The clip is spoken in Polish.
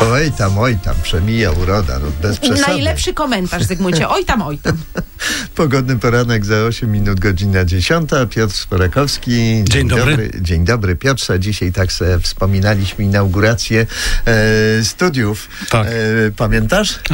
Oj tam, przemija uroda, no bez przesady. Najlepszy komentarz, Zygmuncie. Oj tam. Pogodny poranek za 8 minut, godzina 10. Piotr Sporakowski. Dzień dobry. Dzień dobry, Piotrze. Dzisiaj tak sobie wspominaliśmy inaugurację studiów. Tak. Pamiętasz?